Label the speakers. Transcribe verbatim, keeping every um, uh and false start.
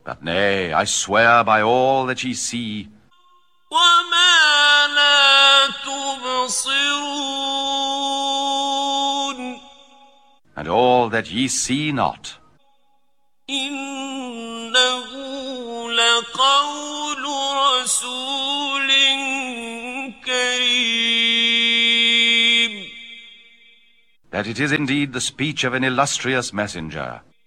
Speaker 1: But nay, I swear by all that ye see,
Speaker 2: وما لا تبصرون
Speaker 1: and all that ye see not,
Speaker 2: إنه لقول رسول كريم
Speaker 1: that it is indeed the speech of an illustrious messenger,